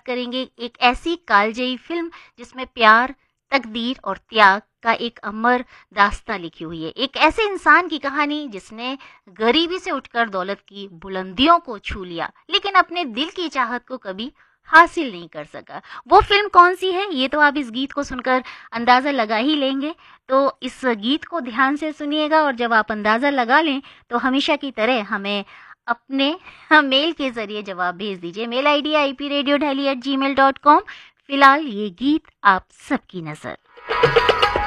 करेंगे एक ऐसी कालजयी फिल्म जिसमें प्यार, तकदीर और त्याग का एक अमर दास्तां लिखी हुई है। एक ऐसे इंसान की कहानी जिसने गरीबी से उठकर दौलत की बुलंदियों को छू लिया, लेकिन अपने दिल की चाहत को कभी हासिल नहीं कर सका। वो फिल्म कौन सी है, ये तो आप इस गीत को सुनकर अंदाजा लगा ही लेंगे। तो इस गीत को ध्यान से सुनिएगा और जब आप अंदाजा लगा लें तो हमेशा की तरह हमें अपने मेल के जरिए जवाब भेज दीजिए। Mail ID IPRadioDelhi@gmail.com। फिलहाल ये गीत आप सबकी नजर।